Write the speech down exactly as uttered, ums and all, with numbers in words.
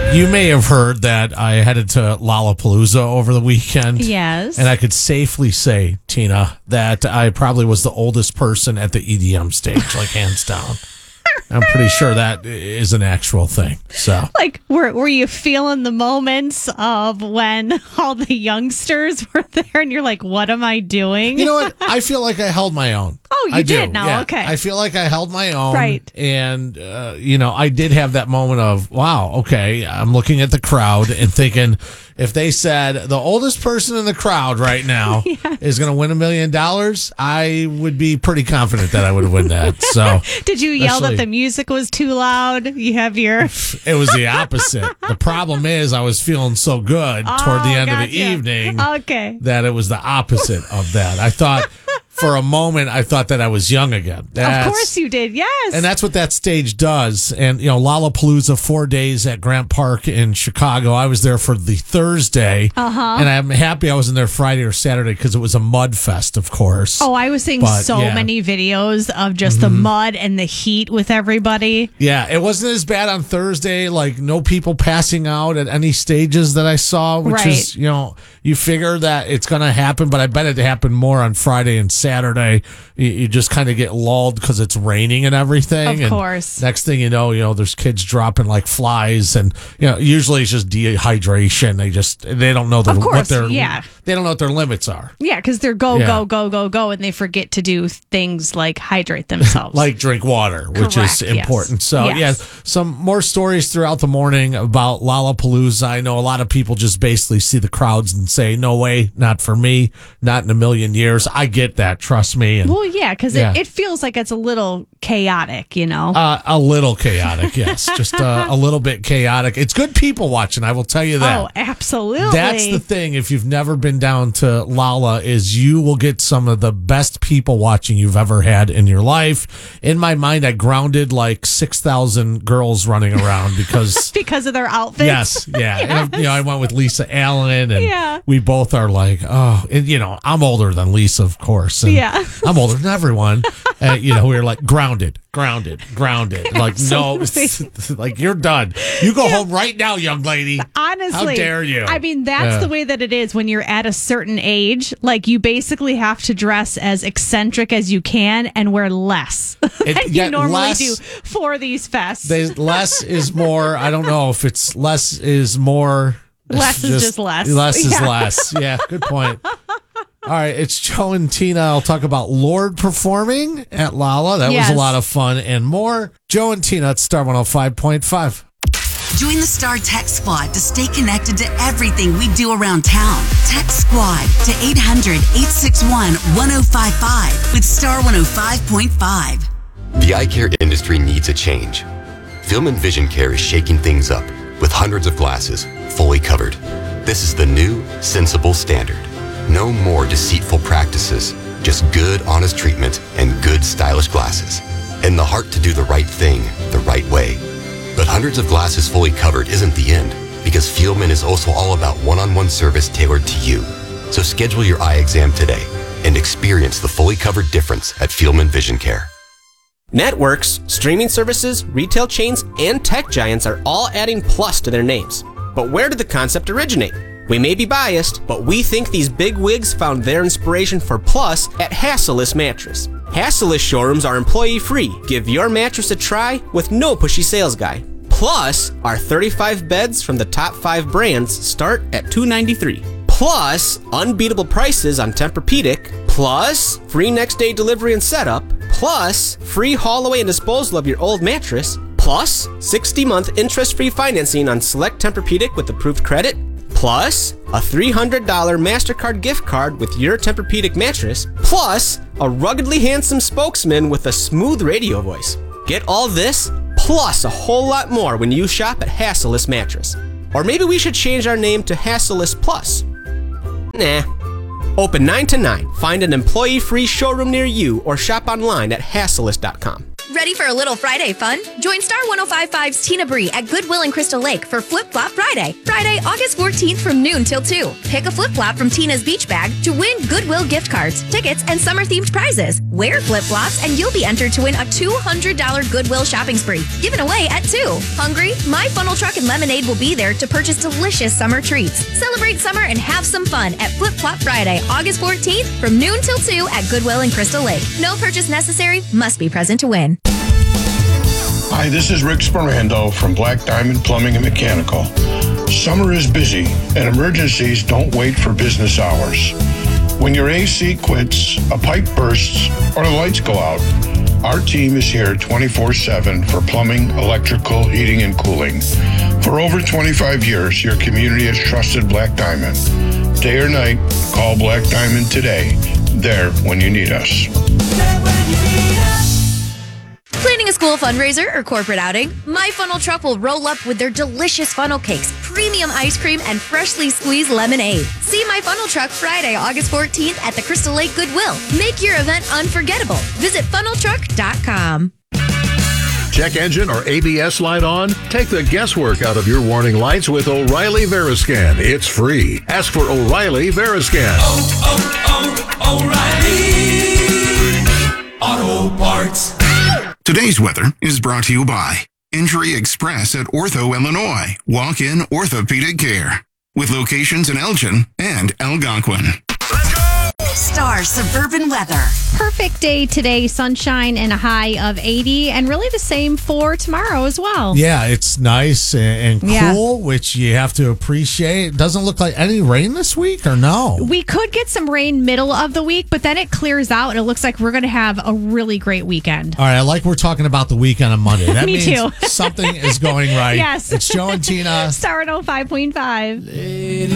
You may have heard that I headed to Lollapalooza over the weekend. Yes. And I could safely say, Tina, that I probably was the oldest person at the E D M stage, like hands down. I'm pretty sure that is an actual thing. So, like, were were you feeling the moments of when all the youngsters were there, and you're like, "What am I doing?" You know what? I feel like I held my own. Oh, you I did do. now. Yeah. Okay. I feel like I held my own. Right. And, uh, you know, I did have that moment of, wow, okay, I'm looking at the crowd and thinking, if they said the oldest person in the crowd right now yes. is going to win a million dollars, I would be pretty confident that I would win that. So, did you yell that the music was too loud? You have your. It was the opposite. The problem is, I was feeling so good oh, toward the end gotcha. of the evening okay. that it was the opposite of that. I thought. For a moment, I thought that I was young again. That's, of course you did, yes. And that's what that stage does. And, you know, Lollapalooza, four days at Grant Park in Chicago. I was there for the Thursday. Uh-huh. And I'm happy I wasn't there Friday or Saturday because it was a mud fest, of course. Oh, I was seeing but, so yeah. many videos of just mm-hmm. the mud and the heat with everybody. Yeah, it wasn't as bad on Thursday. Like, no people passing out at any stages that I saw, which right. is, you know, you figure that it's going to happen, but I bet it happened more on Friday and Saturday. Saturday, you, you just kind of get lulled because it's raining and everything. Of and course. Next thing you know, you know, there's kids dropping like flies, and you know, usually it's just dehydration. They just they don't know the, of course, what their yeah. they don't know what their limits are. Yeah, because they're go yeah. go go go go, and they forget to do things like hydrate themselves, like drink water, which Correct, is important. Yes. So yes. yeah, some more stories throughout the morning about Lollapalooza. I know a lot of people just basically see the crowds and say, "No way, not for me, not in a million years." I get that. Trust me. And, well, yeah, because yeah. it, it feels like it's a little chaotic, you know? Uh, a little chaotic, yes. Just uh, a little bit chaotic. It's good people watching, I will tell you that. Oh, absolutely. That's the thing. If you've never been down to Lolla, is you will get some of the best people watching you've ever had in your life. In my mind, I grounded like six thousand girls running around because... because of their outfits? Yes, yeah. yes. And, you know, I went with Lisa Allen, and yeah. we both are like, oh, and, you know, I'm older than Lisa, of course. And yeah. I'm older than everyone. Uh, you know, we were like grounded, grounded, grounded. Like, Absolutely. no, like you're done. You go yeah. home right now, young lady. Honestly. How dare you? I mean, that's yeah. the way that it is when you're at a certain age. Like, you basically have to dress as eccentric as you can and wear less It, than yeah, you normally less, do for these fests. They, less is more. I don't know if it's less is more. Less is just less. Less is yeah. less. Yeah, good point. All right, it's Joe and Tina. I'll talk about Lorde performing at Lolla. That yes. was a lot of fun and more. Joe and Tina at Star one oh five point five. Join the Star Text Squad to stay connected to everything we do around town. Text Squad to eight hundred, eight six one, one oh five five with Star one oh five point five. The eye care industry needs a change. Film and Vision Care is shaking things up with hundreds of glasses fully covered. This is the new, sensible standard. No more deceitful practices, just good, honest treatment and good, stylish glasses. And the heart to do the right thing the right way. But hundreds of glasses fully covered isn't the end, because Fieldman is also all about one-on-one service tailored to you. So schedule your eye exam today and experience the fully covered difference at Fieldman Vision Care. Networks, streaming services, retail chains, and tech giants are all adding plus to their names. But where did the concept originate? We may be biased, but we think these big wigs found their inspiration for plus at Hassellus Mattress. Hassellus showrooms are employee-free. Give your mattress a try with no pushy sales guy. Plus, our thirty-five beds from the top five brands start at two hundred ninety-three dollars. Plus, unbeatable prices on Tempur-Pedic. Plus, free next-day delivery and setup. Plus, free haul away and disposal of your old mattress. Plus, sixty month interest-free financing on select Tempur-Pedic with approved credit. Plus, a three hundred dollars MasterCard gift card with your Tempur-Pedic mattress. Plus, a ruggedly handsome spokesman with a smooth radio voice. Get all this, plus a whole lot more when you shop at Hassellus Mattress. Or maybe we should change our name to Hassellus Plus. Nah. Open nine to nine. Find an employee-free showroom near you or shop online at hassellus dot com. Ready for a little Friday fun? Join Star one oh five point five's Tina Bree at Goodwill in Crystal Lake for Flip Flop Friday. Friday, August fourteenth from noon till two. Pick a flip flop from Tina's beach bag to win Goodwill gift cards, tickets, and summer-themed prizes. Wear flip flops and you'll be entered to win a two hundred dollars Goodwill shopping spree, given away at two. Hungry? My Funnel Truck and Lemonade will be there to purchase delicious summer treats. Celebrate summer and have some fun at Flip Flop Friday, August fourteenth from noon till two at Goodwill in Crystal Lake. No purchase necessary. Must be present to win. Hi, this is Rick Sperando from Black Diamond Plumbing and Mechanical. Summer is busy and emergencies don't wait for business hours. When your A C quits, a pipe bursts, or the lights go out, our team is here twenty-four seven for plumbing, electrical, heating, and cooling. For over twenty-five years, your community has trusted Black Diamond. Day or night, call Black Diamond today. There when you need us. Planning a school fundraiser or corporate outing? My Funnel Truck will roll up with their delicious funnel cakes, premium ice cream, and freshly squeezed lemonade. See My Funnel Truck Friday, August fourteenth at the Crystal Lake Goodwill. Make your event unforgettable. Visit funnel truck dot com. Check engine or A B S light on? Take the guesswork out of your warning lights with O'Reilly Veriscan. It's free. Ask for O'Reilly Veriscan. Oh, oh, oh, O'Reilly Auto Parts. Today's weather is brought to you by Injury Express at Ortho, Illinois. Walk-in orthopedic care with locations in Elgin and Algonquin. Star Suburban Weather. Perfect day today, sunshine and a high of eighty, and really the same for tomorrow as well. Yeah, it's nice and, and Yeah. cool, which you have to appreciate. It doesn't look like any rain this week, or no? We could get some rain middle of the week, but then it clears out and it looks like we're going to have a really great weekend. All right, I like we're talking about the weekend on Monday. That Me means too. something is going right. Yes. It's Joe and Tina. Star one oh five point five.